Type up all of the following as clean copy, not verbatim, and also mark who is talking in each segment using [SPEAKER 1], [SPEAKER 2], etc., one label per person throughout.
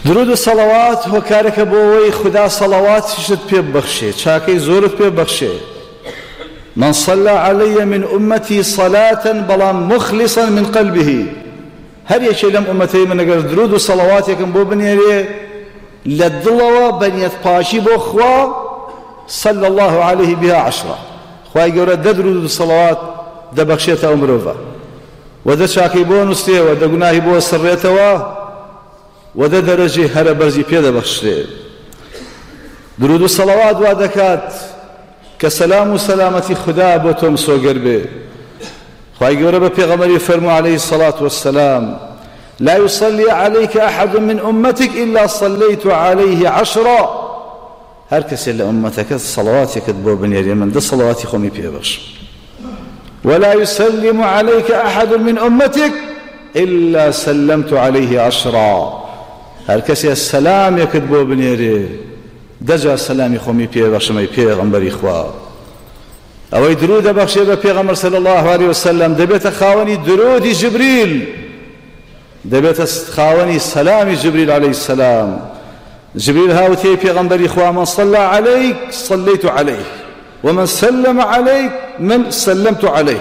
[SPEAKER 1] درود و صلوات هۆکارێکە بۆ ئەوەی خوددا سەڵەواتیشت پێ ببەخشێ، چاکەی زۆرت پێ ببەخشێ. من صلى علي من أمتي صلاة بەڵام مخلصا من قلبه، هەر یەکێ لەم ئومەتەی من ئەگەر درود و سەڵەواتێکم بۆ بنێرێ لە دڵەوە بەنیەت پاشی بۆ خوا صلى الله عليه بها 10، خوای گەورە دە درود و سەڵەوات دەبەخشێتە ئەو مرۆڤە، و دە چاکەی بۆ نووسێ، و دە گوناهی بۆ سڕێتەوە، و دە دەرەجەی هەرە بەرزی پێ دەبەخشرێ. درود و سەڵەوات وا دەکات کە سەلام و سەلامەتی خوددا بۆ تۆ مسۆگەر بێ. خوای گەورە بە پێغەمبەری فەرموو عليه الصلاة والسلام: لا يصلي عليك أحد من أمتك إلا صليت عليه 10. هەر کەسێ لە ئومەتەکەت سەڵەواتێکت بۆ بنێرێ من دە سەڵەواتی خۆمی پێ بەخشم. ولا يسلم عليك أحد من أمتك إلا سلمت عليه 10. هەر کەسێ سەلامێکت بۆ بنێرێ دەجا سەلامی خۆمی پێ بەخشمەی پێغەمبەری خوا. ئەوەی درود دەبەخشێ بە پێغەمبەر صلی الله عليه وسلم دەبێتە خاوەنی درودی جبریل، دەبێتە خاوەنی سەلامی جبریل عليه السلام. جبريل هاوتي پیغمبری خوا: من صلى عليك صليت عليه ومن سلم عليك من سلمت عليه.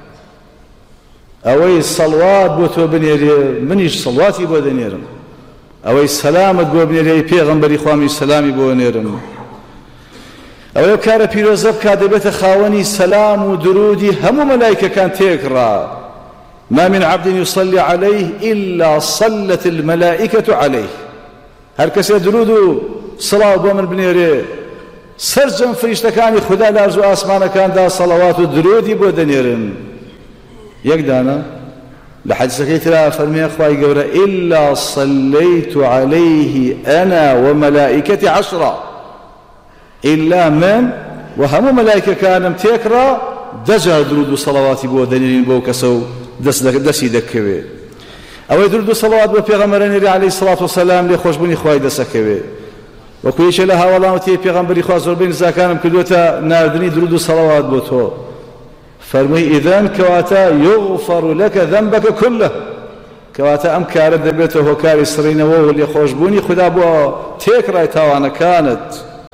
[SPEAKER 1] اوي صلوات بو تو بنيري منيش صلواتي بو دنيرم، اوي سلامت بو بنيري پیغمبری خوا می سلامی بو نيرم. اوي كار پیروزب کا دبت خاوني سلام و درودي هم ملائكه كان تكرا. ما من عبد يصلي عليه الا صلت الملائكه عليه. هەر کەسێ درود و سڵاو بۆ من بنێرێ سەرجەم فریشتەکانی خوددا لە ئەرز و ئاسمانەکاندا سەڵەوات و درودی بۆ دەنێرن. یەکدانە لە حەدیثەکەی ترا فەرمێ خوای گەورە: إلا صليت عليه أنا وملائكتي 10. إلا من و هەموو مەلایکەکانم تێکڕا دەجا درود و سەڵەواتی بۆ دەنێرین بۆ کەسە و دەستی دەکەوێ. ئەوەی درود و سەڵەوات بۆ پێغەمبەر نێری عليه الصلاة والسلام لێ خۆشبوونی خوای دەسەکەوێ. وەکو یەکێ لە هاوڵاتی پێغەمبەری خوا زۆربەی نزاکانم کردوتە ناردنی درود و سەڵەوات بۆ تۆ. فەرمووی: إذن کەواتە يغفر لك ذنبك كله، کەواتە ئەم کارە دەبێتە هۆکاری سڕینەوە و لێ خۆشبوونی خوددا بۆ تێکڕای تاوانەکانت.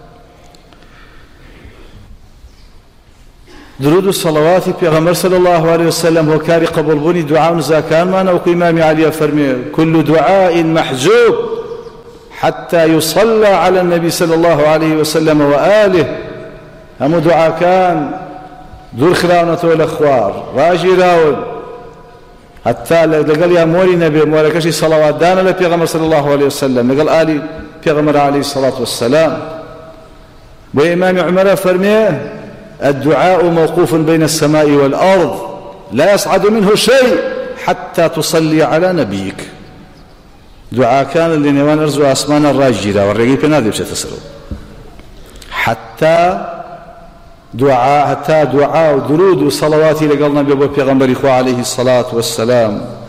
[SPEAKER 1] درود و صلواتی پیغمبر صلی الله علیه وسلم هۆکاری قبولبوونی دوعا و نزاکانمان وەکو ئیمامی عەلی فەرمێ: كل دعاء محجوب حتى يصلى على النبي صلى الله عليه وسلم وآله. هەموو دوعاکان دوور خراونەتەوە لە خوار ڕاگیراون هەتا لەگەڵ یا مۆری نەبێ مۆرەکەشی سەڵەواتدانە لە پێغەمبەر صلی الله عليه وسلم لەگەڵ ئالی پێغەمبەر عليه الصلاة والسلام. بۆ ئیمامی عومەرە فەرمێ: الدعاء موقوف بين السماء والأرض لا يصعد منه شيء حتى تصلي على نبيك. دعاء كان اللي نوان أرز وأسمان الراجرة والرقيب نادي بشتسروا حتى دعاء ودرود وصلواتي لقلنا بيغمبر إخوة عليه الصلاة والسلام.